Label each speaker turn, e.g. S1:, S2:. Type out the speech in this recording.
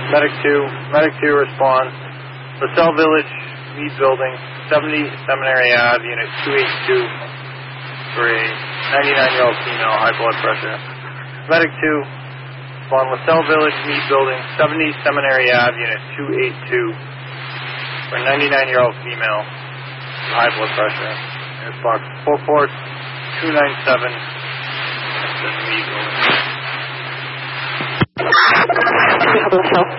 S1: Medic 2 responds. LaSalle Village, Mead Building, 70 Seminary Ave, Unit 282, for a 99-year-old female, high blood pressure. Medic 2, respond. LaSalle Village, Mead Building, 70 Seminary Ave, Unit 282, for a 99-year-old female, high blood pressure. Response 44297, Mead Building.
S2: Do you have LaSalle?